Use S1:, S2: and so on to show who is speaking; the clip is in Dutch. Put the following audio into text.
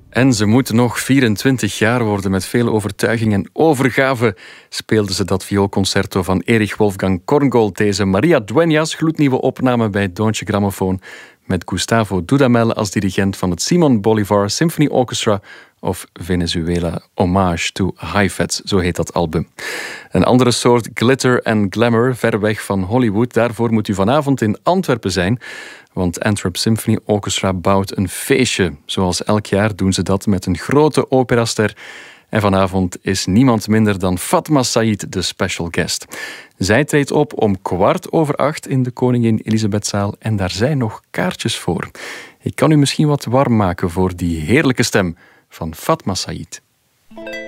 S1: En ze moet nog 24 jaar worden. Met veel overtuiging en overgave speelde ze dat vioolconcerto van Erich Wolfgang Korngold. Deze Maria Dueñas gloednieuwe opname bij Deutsche Grammophon met Gustavo Dudamel als dirigent van het Simon Bolivar Symphony Orchestra of Venezuela Homage to Heifetz, zo heet dat album. Een andere soort glitter en glamour, ver weg van Hollywood. Daarvoor moet u vanavond in Antwerpen zijn, want Antwerp Symphony Orchestra bouwt een feestje. Zoals elk jaar doen ze dat met een grote operaster. En vanavond is niemand minder dan Fatma Saïd de special guest. Zij treedt op om 7:15 in de Koningin Elisabethzaal en daar zijn nog kaartjes voor. Ik kan u misschien wat warm maken voor die heerlijke stem van Fatma Saïd.